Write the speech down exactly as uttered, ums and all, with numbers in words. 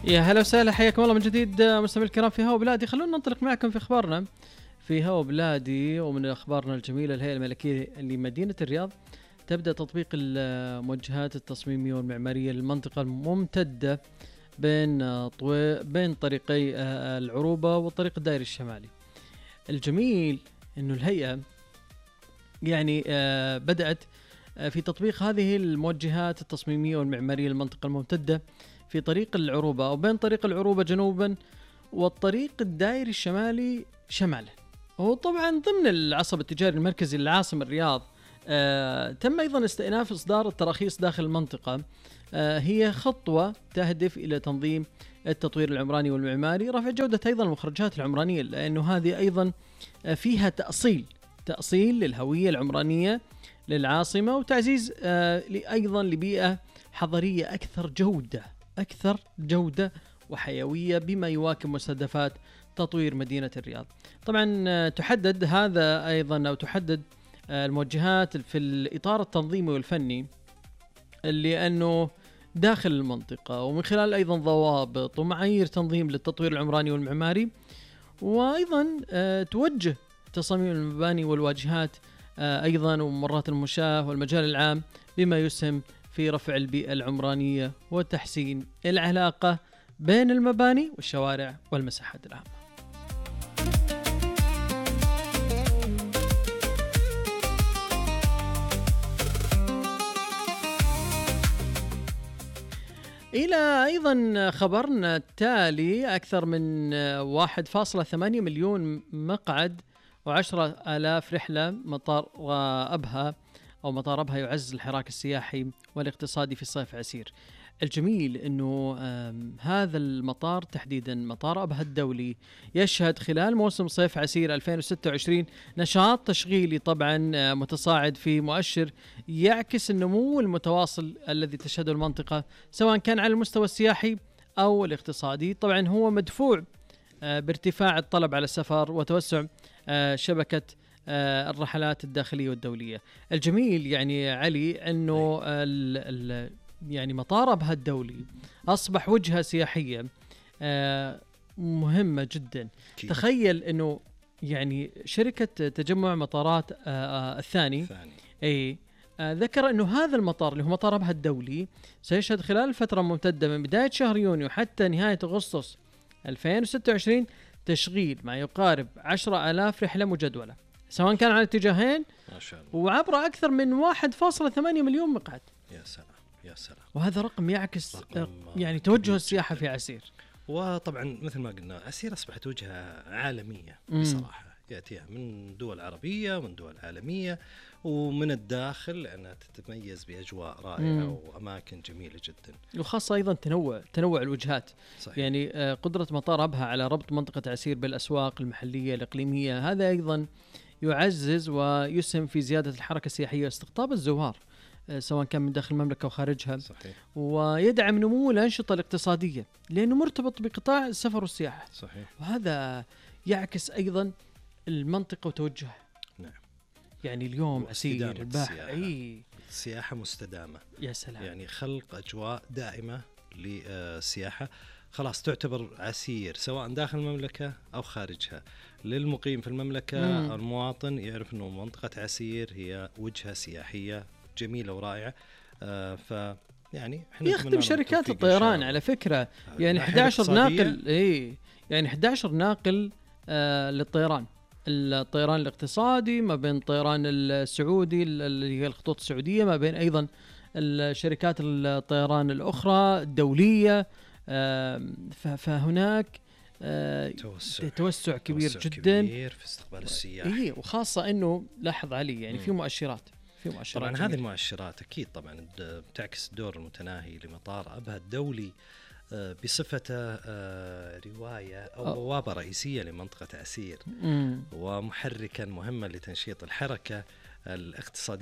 يا هلا وسهلا، حياكم الله من جديد مستمعي الكرام في هوا بلادي. خلونا ننطلق معكم في اخبارنا في هوا بلادي. ومن اخبارنا الجميله، الهيئه الملكيه لمدينه الرياض تبدا تطبيق الموجهات التصميميه والمعماريه للمنطقه الممتده بين طوي بين طريقي العروبه والطريق الدائري الشمالي. الجميل انه الهيئه يعني بدات في تطبيق هذه الموجهات التصميميه والمعماريه للمنطقه الممتده في طريق العروبة أو بين طريق العروبة جنوبا والطريق الدائري الشمالي شمالا. وطبعا ضمن العصب التجاري المركزي للعاصمة الرياض آه تم أيضا استئناف إصدار التراخيص داخل المنطقة. آه هي خطوة تهدف إلى تنظيم التطوير العمراني والمعماري، رفع جودة أيضا المخرجات العمرانية، لأنه هذه أيضا فيها تأصيل تأصيل للهوية العمرانية للعاصمة، وتعزيز آه أيضا لبيئة حضرية أكثر جودة أكثر جودة وحيوية بما يواكب مستهدفات تطوير مدينة الرياض. طبعا تحدد هذا أيضا أو تحدد الموجهات في الإطار التنظيمي والفني اللي أنه داخل المنطقة، ومن خلال أيضا ضوابط ومعايير تنظيم للتطوير العمراني والمعماري، وأيضا توجه تصاميم المباني والواجهات أيضا وممرات المشاة والمجال العام بما يسهم في رفع البيئة العمرانية وتحسين العلاقة بين المباني والشوارع والمساحات العامة. إلى أيضا خبرنا التالي، أكثر من واحد فاصلة ثمانية مليون مقعد وعشرة آلاف رحلة مطار أبها أو مطار أبها يعزز الحراك السياحي والاقتصادي في صيف عسير. الجميل أنه هذا المطار تحديدا مطار أبها الدولي يشهد خلال موسم صيف عسير ألفين وستة وعشرين نشاط تشغيلي طبعا متصاعد في مؤشر يعكس النمو المتواصل الذي تشهده المنطقة سواء كان على المستوى السياحي أو الاقتصادي. طبعا هو مدفوع بارتفاع الطلب على السفر وتوسع شبكة الرحلات الداخلية والدولية. الجميل يعني علي أنه ال ال يعني مطار أبها الدولي أصبح وجهة سياحية مهمة جدا. كي. تخيل أنه يعني شركة تجمع مطارات الثاني أي ذكر أنه هذا المطار اللي هو مطار أبها الدولي سيشهد خلال فترة ممتدة من بداية شهر يونيو حتى نهاية أغسطس ألفين وستة وعشرين تشغيل ما يقارب عشرة آلاف رحلة مجدولة سواء كان على اتجاهين ما شاء الله، وعبر أكثر من واحد فاصلة ثمانية مليون مقعد. يا سلام يا سلام. وهذا رقم يعكس رقم يعني توجه السياحة في عسير. وطبعا مثل ما قلنا عسير أصبحت وجهة عالمية بصراحة، يأتيها من دول عربية ومن دول عالمية ومن الداخل لأنها تتميز بأجواء رائعة مم. وأماكن جميلة جدا، وخاصة أيضا تنوع تنوع الوجهات. صحيح. يعني قدرة مطار أبها على ربط منطقة عسير بالأسواق المحلية الإقليمية هذا أيضا يعزز ويسهم في زيادة الحركة السياحية واستقطاب الزوار سواء كان من داخل المملكة وخارجها. صحيح. ويدعم نمو الأنشطة الاقتصادية لأنه مرتبط بقطاع السفر والسياحة. صحيح. وهذا يعكس أيضا المنطقة وتوجهها. نعم. يعني اليوم عسير الباحة أي سياحة مستدامة. يا سلام. يعني خلق أجواء دائمة للسياحة، خلاص تعتبر عسير سواء داخل المملكة أو خارجها. للمقيم في المملكة مم. أو المواطن يعرف أنه منطقة عسير هي وجهة سياحية جميلة ورائعة. آه ف يعني يخدم شركات الطيران على فكرة، يعني أحد عشر ناقل إيه يعني أحد عشر ناقل آه للطيران الطيران الاقتصادي ما بين الطيران السعودي اللي هي الخطوط السعودية ما بين أيضا الشركات الطيران الأخرى الدولية. آه فهناك آه توسع, توسع كبير توسع جدا كبير في استقبال السياح. إيه وخاصة أنه لاحظ علي يعني في مؤشرات في مؤشرات طبعا هذه المؤشرات أكيد طبعا بتعكس الدور المتناهي لمطار أبها الدولي بصفته رواية أو بوابة رئيسية لمنطقة عسير مم. ومحركا مهما لتنشيط الحركة الاقتصادية